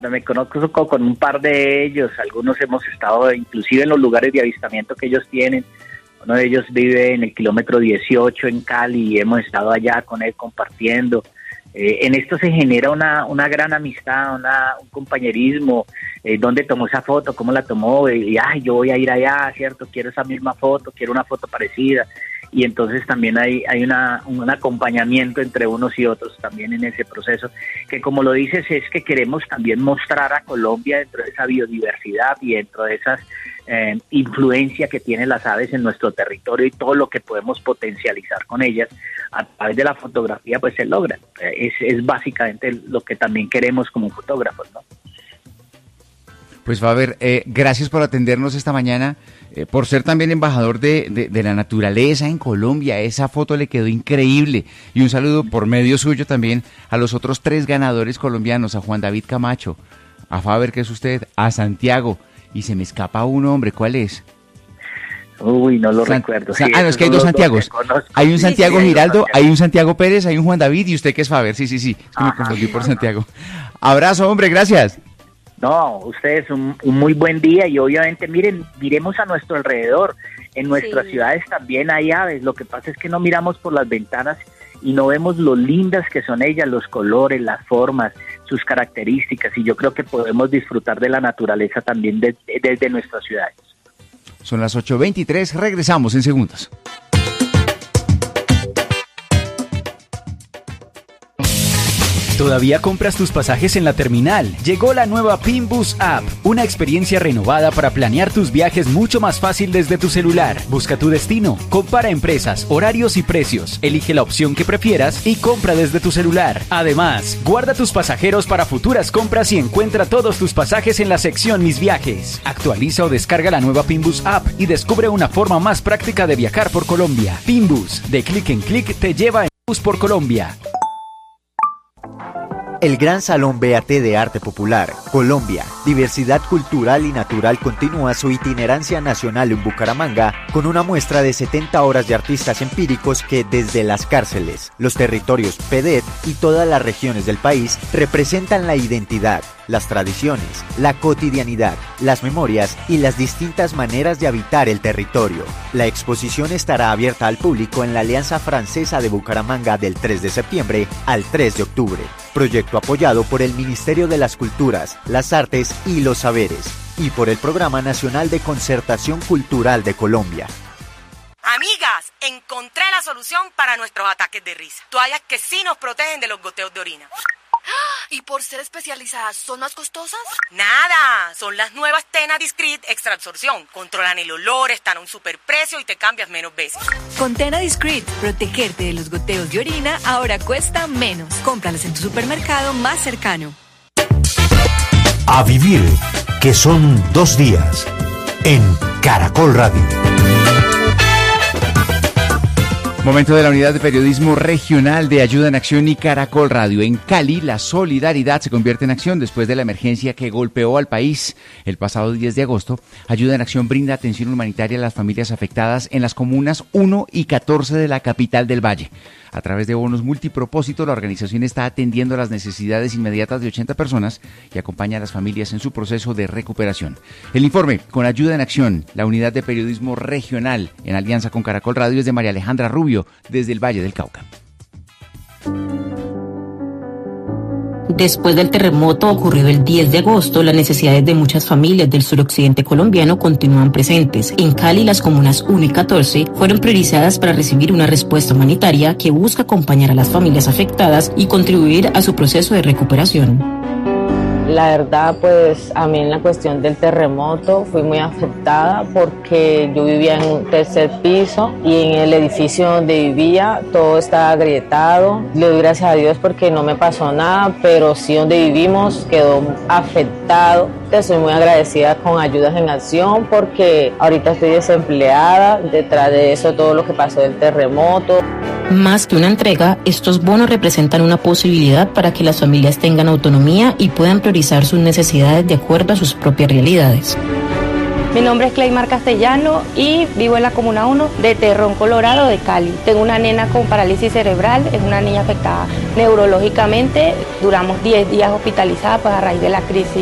Me conozco con un par de ellos, algunos hemos estado inclusive en los lugares de avistamiento que ellos tienen. Uno de ellos vive en el kilómetro 18 en Cali y hemos estado allá con él compartiendo. En esto se genera una gran amistad, un compañerismo. ¿Dónde tomó esa foto? ¿Cómo la tomó? Yo voy a ir allá, ¿cierto? Quiero esa misma foto, quiero una foto parecida. Y entonces también hay un acompañamiento entre unos y otros también en ese proceso, que como lo dices es que queremos también mostrar a Colombia dentro de esa biodiversidad y dentro de esas influencia que tienen las aves en nuestro territorio y todo lo que podemos potencializar con ellas a través de la fotografía, pues se logra. Es básicamente lo que también queremos como fotógrafos, ¿no? Pues Faber, gracias por atendernos esta mañana, por ser también embajador de la naturaleza en Colombia. Esa foto le quedó increíble. Y un saludo por medio suyo también a los otros 3 ganadores colombianos, a Juan David Camacho, a Faber, que es usted, a Santiago, y se me escapa un hombre, ¿cuál es? Uy, no lo recuerdo. Sí, no, es que hay 2 Santiagos. Hay un Santiago Giraldo, hay un Santiago Pérez, hay un Juan David y usted que es Faber. Sí, es que me confundí por Santiago. Abrazo, hombre, gracias. No, ustedes un muy buen día y obviamente miremos a nuestro alrededor. En nuestras ciudades también hay aves, lo que pasa es que no miramos por las ventanas y no vemos lo lindas que son ellas, los colores, las formas, sus características, y yo creo que podemos disfrutar de la naturaleza también desde nuestras ciudades. Son las 8:23, regresamos en segundos. ¿Todavía compras tus pasajes en la terminal? Llegó la nueva Pinbus App, una experiencia renovada para planear tus viajes mucho más fácil desde tu celular. Busca tu destino, compara empresas, horarios y precios, elige la opción que prefieras y compra desde tu celular. Además, guarda tus pasajeros para futuras compras y encuentra todos tus pasajes en la sección Mis Viajes. Actualiza o descarga la nueva Pinbus App y descubre una forma más práctica de viajar por Colombia. Pinbus, de clic en clic, te lleva en Bus por Colombia. El Gran Salón BAT de Arte Popular, Colombia, Diversidad Cultural y Natural continúa su itinerancia nacional en Bucaramanga con una muestra de 70 horas de artistas empíricos que desde las cárceles, los territorios PEDET y todas las regiones del país representan la identidad, las tradiciones, la cotidianidad, las memorias y las distintas maneras de habitar el territorio. La exposición estará abierta al público en la Alianza Francesa de Bucaramanga del 3 de septiembre al 3 de octubre. Proyecto apoyado por el Ministerio de las Culturas, las Artes y los Saberes y por el Programa Nacional de Concertación Cultural de Colombia. Amigas, encontré la solución para nuestros ataques de risa. Toallas que sí nos protegen de los goteos de orina. ¿Y por ser especializadas son más costosas? Nada, son las nuevas Tena Discreet Extra Absorción. Controlan el olor, están a un superprecio y te cambias menos veces. Con Tena Discreet, protegerte de los goteos de orina ahora cuesta menos. Cómpralas en tu supermercado más cercano. A vivir, que son 2 días, en Caracol Radio. Momento de la unidad de periodismo regional de Ayuda en Acción y Caracol Radio. En Cali, la solidaridad se convierte en acción después de la emergencia que golpeó al país. El pasado 10 de agosto, Ayuda en Acción brinda atención humanitaria a las familias afectadas en las comunas 1 y 14 de la capital del Valle. A través de bonos multipropósito, la organización está atendiendo las necesidades inmediatas de 80 personas y acompaña a las familias en su proceso de recuperación. El informe con Ayuda en Acción, la unidad de periodismo regional en alianza con Caracol Radio, es de María Alejandra Rubio, desde el Valle del Cauca. Después del terremoto ocurrido el 10 de agosto, las necesidades de muchas familias del suroccidente colombiano continúan presentes. En Cali, las comunas 1 y 14 fueron priorizadas para recibir una respuesta humanitaria que busca acompañar a las familias afectadas y contribuir a su proceso de recuperación. La verdad, pues a mí en la cuestión del terremoto fui muy afectada porque yo vivía en un 3er piso y en el edificio donde vivía todo estaba agrietado. Le doy gracias a Dios porque no me pasó nada, pero sí donde vivimos quedó afectado. Estoy muy agradecida con Ayudas en Acción porque ahorita estoy desempleada, detrás de eso todo lo que pasó del terremoto. Más que una entrega, estos bonos representan una posibilidad para que las familias tengan autonomía y puedan priorizar sus necesidades de acuerdo a sus propias realidades. Mi nombre es Cleymar Castellano y vivo en la Comuna 1 de Terrón, Colorado, de Cali. Tengo una nena con parálisis cerebral, es una niña afectada neurológicamente. Duramos 10 días hospitalizada a raíz de la crisis